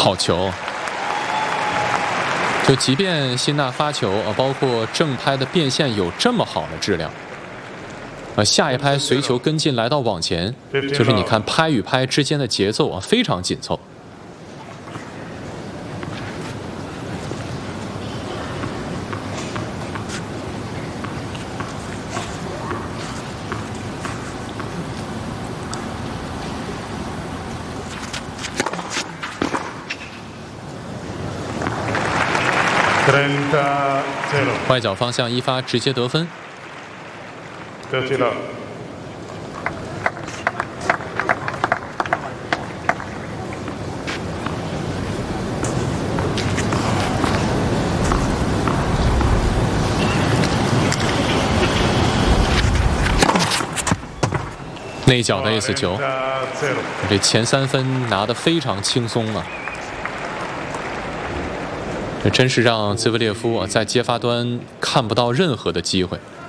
好球！就即便辛纳发球包括正拍的变线有这么好的质量，下一拍随球跟进来到网前，就是你看拍与拍之间的节奏非常紧凑。外角方向一发直接得分。内角的 ace 球，这前3分拿得非常轻松啊！这真是让兹维列夫在接发端看不到任何的机会。